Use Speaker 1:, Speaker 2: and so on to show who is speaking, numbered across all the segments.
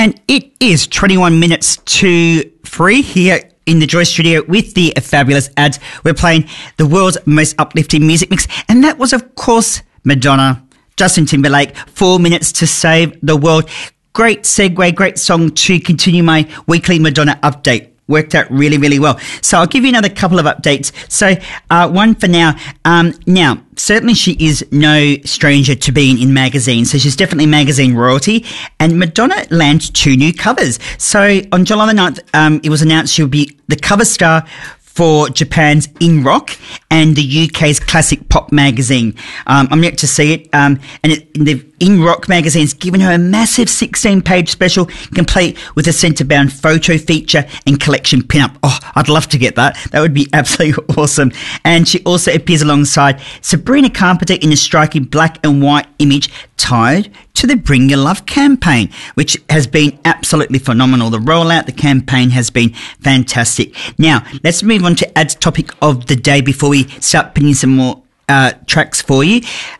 Speaker 1: And it is 21 minutes to 3 here in the Joy Studio with the fabulous ads. We're playing the world's most uplifting music mix. And that was, of course, Madonna, Justin Timberlake, 4 Minutes to Save the World. Great segue, great song to continue my weekly Madonna update. Worked out really, really well. So I'll give you another couple of updates. So one for now. Now, certainly she is no stranger to being in magazines. So she's definitely magazine royalty. And Madonna lands 2 new covers. So on July the 9th, it was announced she'll be the cover star for Japan's In Rock and the UK's Classic Pop magazine. I'm yet to see it. The In Rock magazine's given her a massive 16-page special, complete with a centre-bound photo feature and collection pin-up. Oh, I'd love to get that. That would be absolutely awesome. And she also appears alongside Sabrina Carpenter in a striking black and white image tied to the Bring Your Love campaign, which has been absolutely phenomenal. The rollout, the campaign has been fantastic. Now, let's move on to Ad's topic of the day before we start pinning some more tracks for you.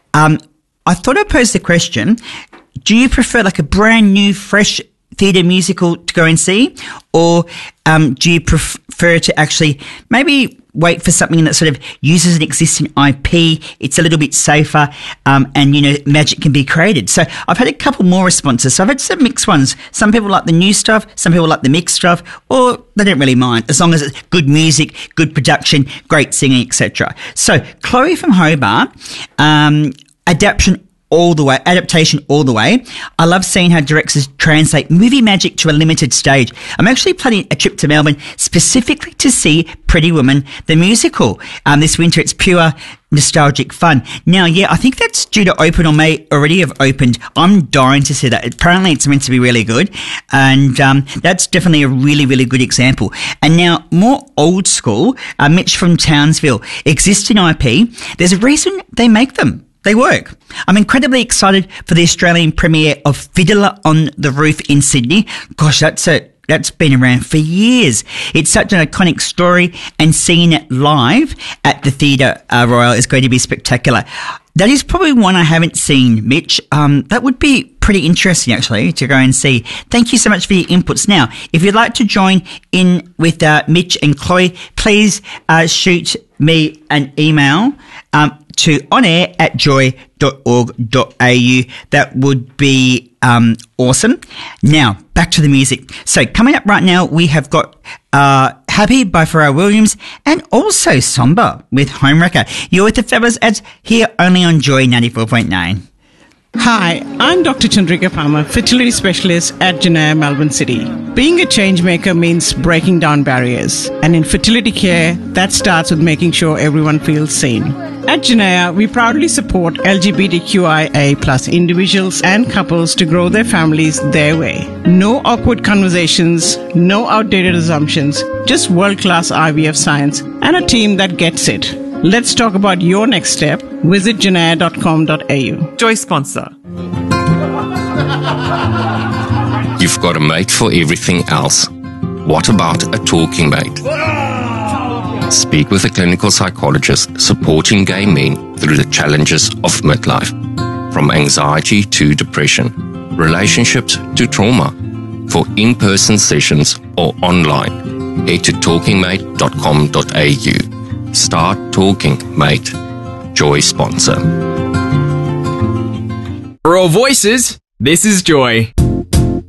Speaker 1: I thought I'd pose the question, do you prefer like a brand new, fresh theatre musical to go and see? Or do you prefer to actually maybe wait for something that sort of uses an existing IP, it's a little bit safer, and, you know, magic can be created? So I've had a couple more responses. So I've had some mixed ones. Some people like the new stuff, some people like the mixed stuff, or they don't really mind, as long as it's good music, good production, great singing, etc. So Chloe from Hobart, adaptation all the way. I love seeing how directors translate movie magic to a limited stage. I'm actually planning a trip to Melbourne specifically to see Pretty Woman, the musical. This winter, it's pure nostalgic fun. Now, yeah, I think that's due to open or may already have opened. I'm dying to see that. Apparently, it's meant to be really good. And that's definitely a really, really good example. And now, more old school, Mitch from Townsville, existing IP, there's a reason they make them. They work. I'm incredibly excited for the Australian premiere of Fiddler on the Roof in Sydney. Gosh, that's been around for years. It's such an iconic story, and seeing it live at the Theatre Royal is going to be spectacular. That is probably one I haven't seen, Mitch. That would be pretty interesting, actually, to go and see. Thank you so much for your inputs. Now, if you'd like to join in with Mitch and Chloe, please shoot me an email to onair@joy.org.au. That would be awesome. Now, back to the music. So coming up right now, we have got Happy by Pharrell Williams and also Somber with Homewrecker. You're with the fabulous ads here only on Joy 94.9.
Speaker 2: Hi, I'm Dr. Chandrika Palmer, fertility specialist at Janaya, Melbourne City. Being a change maker means breaking down barriers. And in fertility care, that starts with making sure everyone feels seen. At Janaya, we proudly support LGBTQIA+ individuals and couples to grow their families their way. No awkward conversations, no outdated assumptions, just world-class IVF science and a team that gets it. Let's talk about your next step. Visit janaya.com.au.
Speaker 3: Joy sponsor.
Speaker 4: You've got a mate for everything else. What about a talking mate? Speak with a clinical psychologist supporting gay men through the challenges of midlife. From anxiety to depression, relationships to trauma. For in-person sessions or online, head to talkingmate.com.au. Start talking, mate. Joy sponsor.
Speaker 3: For all voices, this is Joy.